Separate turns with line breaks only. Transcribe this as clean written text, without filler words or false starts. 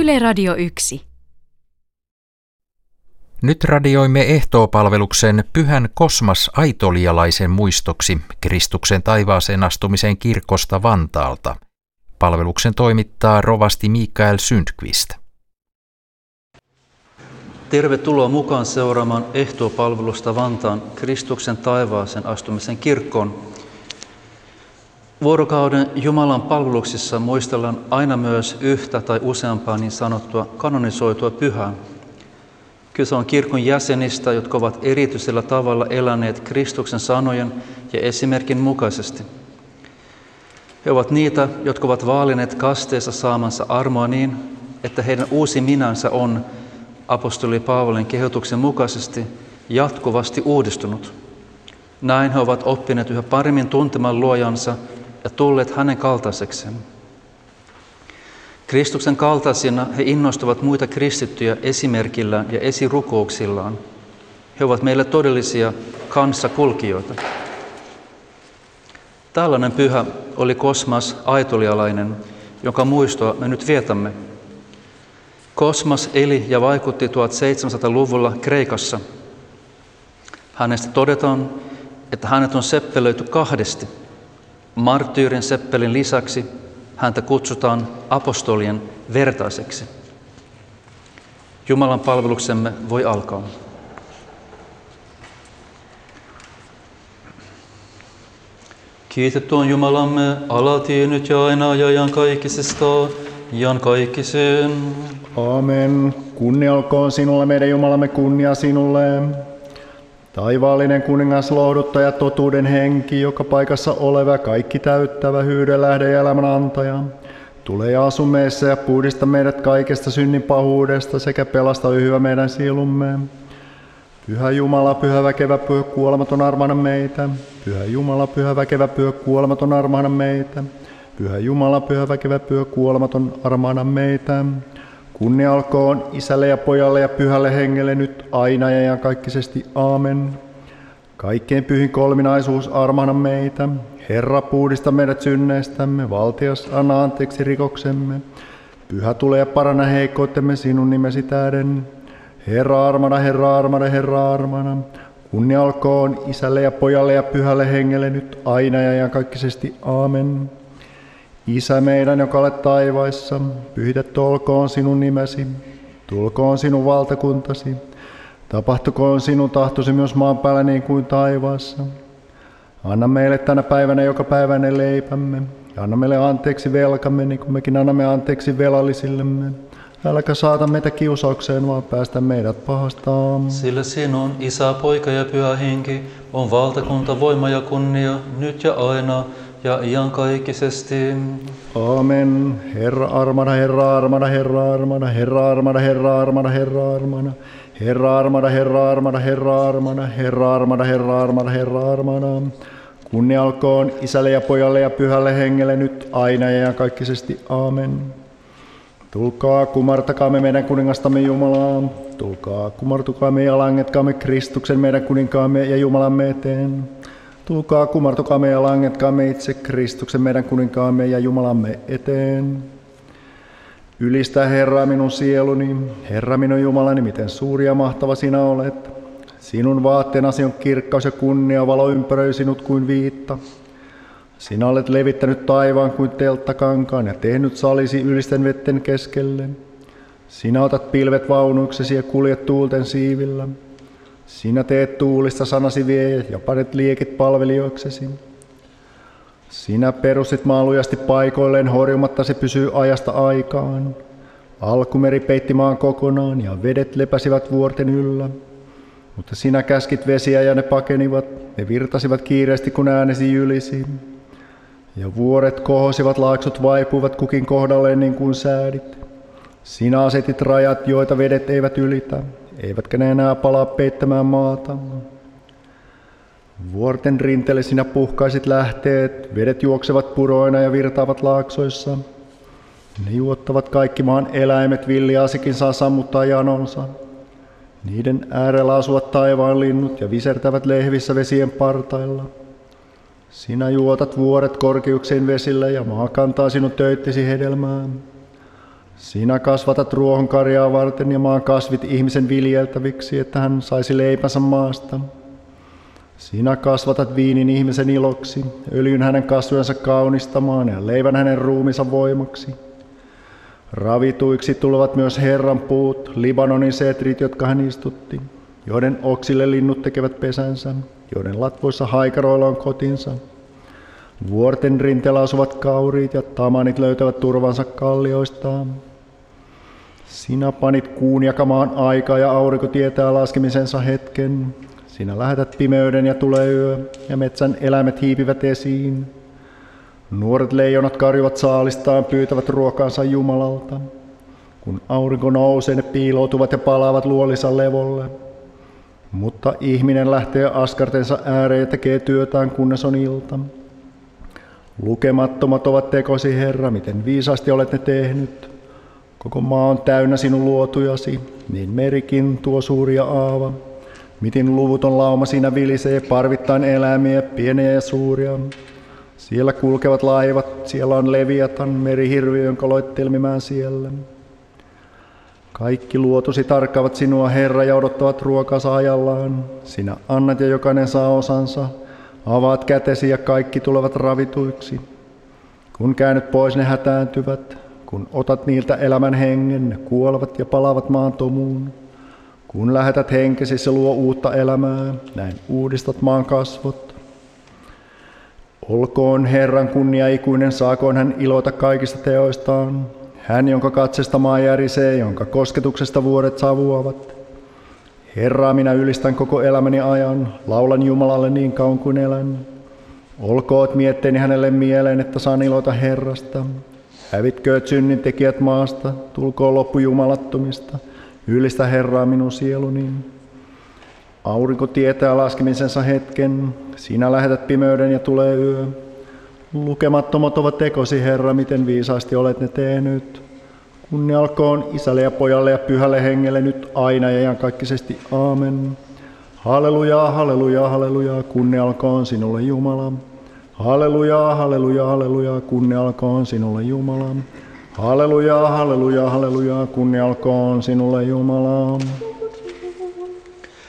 Yle Radio 1.
Nyt radioimme ehtoopalveluksen Pyhän Kosmas Aitolialaisen muistoksi Kristuksen taivaaseen astumisen kirkosta Vantaalta. Palveluksen toimittaa rovasti Mikael Sundqvist.
Tervetuloa mukaan seuraamaan ehtoopalvelusta Vantaan Kristuksen taivaaseen astumisen kirkkoon. Vuorokauden Jumalan palveluksissa muistellaan aina myös yhtä tai useampaa niin sanottua kanonisoitua pyhää. Kyse on kirkon jäsenistä, jotka ovat erityisellä tavalla eläneet Kristuksen sanojen ja esimerkin mukaisesti. He ovat niitä, jotka ovat vaalineet kasteessa saamansa armoa niin, että heidän uusi minänsä on apostoli Paavolin kehotuksen mukaisesti jatkuvasti uudistunut. Näin he ovat oppineet yhä paremmin tuntemaan luojansa ja tulleet hänen kaltaisekseen. Kristuksen kaltaisina he innostavat muita kristittyjä esimerkillään ja esirukouksillaan. He ovat meille todellisia kanssakulkijoita. Tällainen pyhä oli Kosmas Aitolialainen, jonka muistoa me nyt vietämme. Kosmas eli ja vaikutti 1700-luvulla Kreikassa. Hänestä todetaan, että hänet on seppelöity kahdesti. Marttyyrin seppelin lisäksi häntä kutsutaan apostolien vertaiseksi. Jumalan palveluksemme voi alkaa. Kiitetty on Jumalamme alati nyt ja aina ja iankaikkisesta, iankaikkiseen.
Amen. Kunnia olkoon sinulle, meidän Jumalamme, kunnia sinulle. Taivaallinen kuningas, lohduttaja, totuuden henki, joka paikassa oleva, kaikki täyttävä, hyyden lähde ja elämän antaja. Tule ja asu meissä ja puhdista meidät kaikesta synnin pahuudesta sekä pelasta hyvä meidän sielumme. Pyhä Jumala, pyhä väkevä, pyhä kuolematon, armahda meitä. Pyhä Jumala, pyhä väkevä, pyhä kuolematon, armahda meitä. Pyhä Jumala, pyhä väkevä, pyhä kuolematon, armahda meitä. Kunnia olkoon Isälle ja Pojalle ja Pyhälle Hengelle nyt aina ja iankaikkisesti. Aamen. Kaikkein pyhin kolminaisuus, armahda meitä. Herra, puhdista meidät synneistämme. Valtias, anna anteeksi rikoksemme. Pyhä, tule ja paranna heikkoutemme sinun nimesi tähden. Herra, armahda, Herra, armahda, Herra, armahda. Kunnia olkoon Isälle ja Pojalle ja Pyhälle Hengelle nyt aina ja iankaikkisesti. Aamen. Isä meidän, joka olet taivaissa, pyhitetty olkoon sinun nimesi, tulkoon sinun valtakuntasi, tapahtukoon sinun tahtosi myös maan päällä niin kuin taivaassa. Anna meille tänä päivänä joka päiväinen leipämme, ja anna meille anteeksi velkamme, niin kuin mekin annamme anteeksi velallisillemme. Äläkä saata meitä kiusaukseen, vaan päästä meidät pahasta.
Sillä sinun, Isä, Poika ja Pyhä Henki, on valtakunta, voima ja kunnia, nyt ja aina, ja iankaikkisesti.
Aamen. Herra armahda, Herra armahda, Herra armahda, Herra armahda, Herra armahda, Herra armahda. Herra armahda, Herra armahda, Herra armahda, Herra armahda, Herra armahda, Herra armahda. Kunnia olkoon Isälle ja Pojalle ja Pyhälle Hengelle nyt aina ja iankaikkisesti. Aamen. Tulkaa, kumartakaamme meidän kuningastamme Jumalaa. Tulkaa, kumartukaamme ja langetkaamme Kristuksen meidän kuninkaamme ja Jumalamme eteen. Tulkaa, kumartukaamme ja langetkaamme itse Kristuksen meidän kuninkaamme ja Jumalamme eteen. Ylistä Herraa minun sieluni, Herra minun Jumalani, miten suuri ja mahtava sinä olet. Sinun vaatteenasi on kirkkaus ja kunnia, valo ympäröi sinut kuin viitta. Sinä olet levittänyt taivaan kuin telttakankaan ja tehnyt salisi ylisten vetten keskelle. Sinä otat pilvet vaunuiksesi ja kuljet tuulten siivillä. Sinä teet tuulista sanasi viejät ja panet liekit palvelijoiksesi. Sinä perustit maan lujasti paikoilleen, horjumatta se pysyy ajasta aikaan. Alkumeri peitti maan kokonaan ja vedet lepäsivät vuorten yllä. Mutta sinä käskit vesiä ja ne pakenivat, ne virtasivat kiireesti kun äänesi jylisi. Ja vuoret kohosivat, laaksot vaipuivat kukin kohdalleen niin kuin säädit. Sinä asetit rajat, joita vedet eivät ylitä, eivätkä ne enää palaa peittämään maata. Vuorten rinteelle sinä puhkaisit lähteet, vedet juoksevat puroina ja virtaavat laaksoissa. Ne juottavat kaikki maan eläimet, villiaasikin saa sammuttaa janonsa. Niiden äärellä asuvat taivaan linnut ja visertävät lehvissä vesien partailla. Sinä juotat vuoret korkeuksien vesillä ja maa kantaa sinun töyttisi hedelmään. Sinä kasvatat ruohonkarjaa varten ja maan kasvit ihmisen viljeltäviksi, että hän saisi leipänsä maasta. Sinä kasvatat viinin ihmisen iloksi, öljyn hänen kasvojensa kaunistamaan ja leivän hänen ruumiinsa voimaksi. Ravituiksi tulevat myös Herran puut, Libanonin setrit, jotka hän istutti, joiden oksille linnut tekevät pesänsä, joiden latvoissa haikaroilla on kotinsa. Vuorten rinteellä asuvat kauriit ja tamanit löytävät turvansa kallioistaan. Sinä panit kuun jakamaan aikaa ja aurinko tietää laskemisensa hetken. Sinä lähetät pimeyden ja tulee yö, ja metsän eläimet hiipivät esiin. Nuoret leijonat karjuvat saalistaan, pyytävät ruokaansa Jumalalta. Kun aurinko nousee, ne piiloutuvat ja palaavat luolissa levolle. Mutta ihminen lähtee askartensa ääreen ja tekee työtään, kunnes on ilta. Lukemattomat ovat tekosi, Herra, miten viisaasti olet ne tehnyt. Koko maa on täynnä sinun luotujasi, niin merikin tuo suuria aava. Miten luvuton lauma siinä vilisee, parvittain eläimiä, pieniä ja suuria. Siellä kulkevat laivat, siellä on Leviatan, merihirviö, jonka loit telmimään siellä. Kaikki luotusi tarkkaavat sinua, Herra, ja odottavat ruokansa ajallaan. Sinä annat ja jokainen saa osansa. Avaat kätesi ja kaikki tulevat ravituiksi. Kun käännyt pois, ne hätääntyvät. Kun otat niiltä elämän hengen, ne kuolevat ja palaavat maan tomuun. Kun lähetät henkesi, se luo uutta elämää, näin uudistat maan kasvot. Olkoon Herran kunnia ikuinen, saakoon hän iloita kaikista teoistaan. Hän, jonka katsesta maa järisee, jonka kosketuksesta vuodet savuavat. Herraa minä ylistän koko elämäni ajan, laulan Jumalalle niin kauan kuin elän. Olkoot mietteeni hänelle mieleen, että saan iloita Herrasta. Hävitkööt synnintekijät maasta, tulkoon loppu jumalattomista. Ylistä Herraa minun sieluni. Aurinko tietää laskemisensa hetken, sinä lähetät pimeyden ja tulee yö. Lukemattomat ovat tekosi, Herra, miten viisaasti olet ne tehnyt. Kunnia olkoon Isälle ja Pojalle ja Pyhälle Hengelle nyt aina ja iankaikkisesti. Aamen. Hallelujaa, hallelujaa, hallelujaa, kunnia olkoon sinulle Jumala. Hallelujaa, hallelujaa, hallelujaa, kunnia olkoon sinulle Jumala. Hallelujaa, hallelujaa, hallelujaa, kunnia olkoon sinulle Jumala.